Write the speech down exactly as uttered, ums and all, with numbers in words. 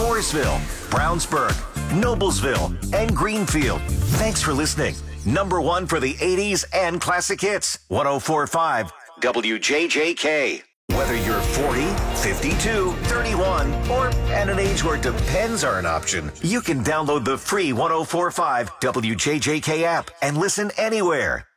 Morrisville, Brownsburg, Noblesville, and Greenfield. Thanks for listening. Number one for the eighties and classic hits. one oh four point five W J J K. Whether you're forty, fifty-two, thirty-one, or at an age where depends are an option, you can download the free one oh four point five W J J K app and listen anywhere.